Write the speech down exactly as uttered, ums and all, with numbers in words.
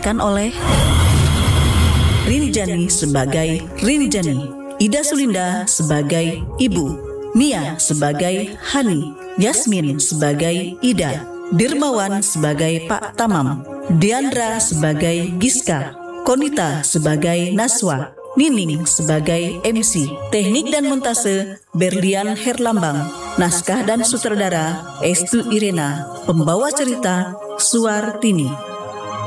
diperankan oleh Rini Jani sebagai Rini Jani, Ida Sulinda sebagai Ibu, Mia sebagai Hani, Yasmin sebagai Ida, Dirmawan sebagai Pak Tamam, Diandra sebagai Giska, Konita sebagai Naswa, Nining sebagai M C. Teknik dan montase Berlian Herlambang. Naskah dan sutradara Estu Irena. Pembawa cerita Suartini.